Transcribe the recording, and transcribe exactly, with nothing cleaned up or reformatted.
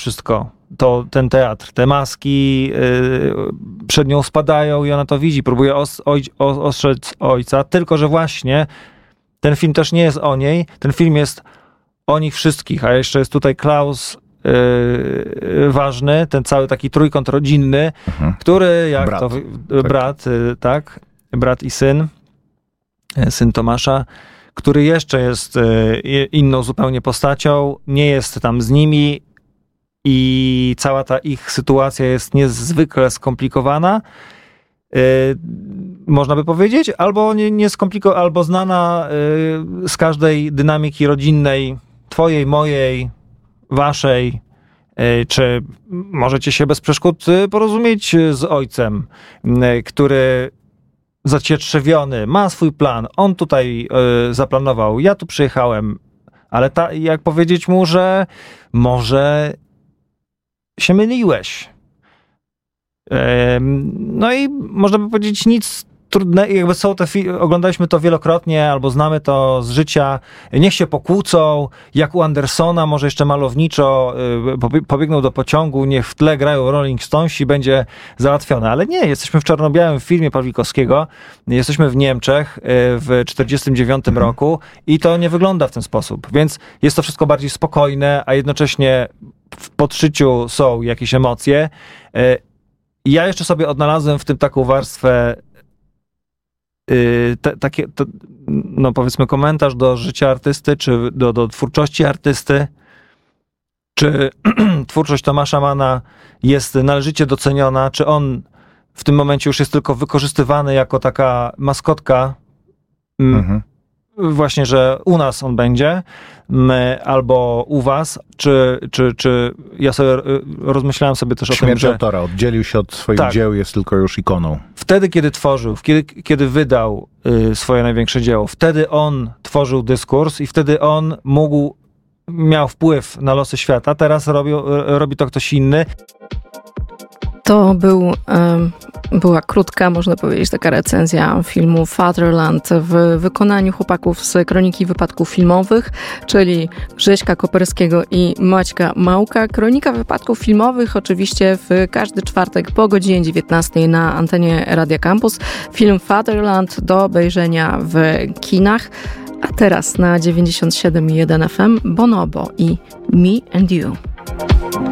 wszystko. To ten teatr, te maski yy, przed nią spadają i ona to widzi, próbuje os, oj, ostrzec ojca, tylko że właśnie ten film też nie jest o niej, ten film jest o nich wszystkich, a jeszcze jest tutaj Klaus yy, ważny, ten cały taki trójkąt rodzinny, mhm. który jak brat. to brat, yy, tak, brat i syn, yy, syn Tomasza, który jeszcze jest yy, inną zupełnie postacią, nie jest tam z nimi, i cała ta ich sytuacja jest niezwykle skomplikowana, yy, można by powiedzieć, albo nie, nie skomplikowana, albo znana yy, z każdej dynamiki rodzinnej, twojej, mojej, waszej, yy, czy możecie się bez przeszkód porozumieć z ojcem, yy, który zacietrzewiony, ma swój plan, on tutaj yy, zaplanował, ja tu przyjechałem, ale ta, jak powiedzieć mu, że może się myliłeś. No i można by powiedzieć nic trudnego, jakby są te fi- oglądaliśmy to wielokrotnie, albo znamy to z życia, niech się pokłócą, jak u Andersona, może jeszcze malowniczo pobiegną do pociągu, niech w tle grają Rolling Stonesi, będzie załatwione. Ale nie, jesteśmy w czarno-białym filmie Pawlikowskiego, jesteśmy w Niemczech w czterdziestym dziewiątym mhm. roku i to nie wygląda w ten sposób. Więc jest to wszystko bardziej spokojne, a jednocześnie w podszyciu są jakieś emocje. Ja jeszcze sobie odnalazłem w tym taką warstwę te, takie, to, no powiedzmy komentarz do życia artysty, czy do, do twórczości artysty, czy twórczość Tomasza Manna jest należycie doceniona, czy on w tym momencie już jest tylko wykorzystywany jako taka maskotka, mhm. właśnie, że u nas on będzie, albo u was, czy, czy, czy ja sobie rozmyślałem sobie też o Śmierć tym, że... autora, oddzielił się od swoich tak, dzieł, jest tylko już ikoną. Wtedy, kiedy tworzył, kiedy, kiedy wydał y, swoje największe dzieło, wtedy on tworzył dyskurs i wtedy on mógł, miał wpływ na losy świata, teraz robi, robi to ktoś inny. To był, była krótka, można powiedzieć, taka recenzja filmu Fatherland w wykonaniu chłopaków z Kroniki Wypadków Filmowych, czyli Grześka Koperskiego i Maćka Małka. Kronika Wypadków Filmowych oczywiście w każdy czwartek po godzinie dziewiętnastej na antenie Radia Campus. Film Fatherland do obejrzenia w kinach. A teraz na dziewięćdziesiąt siedem i jeden F M Bonobo i Me and You.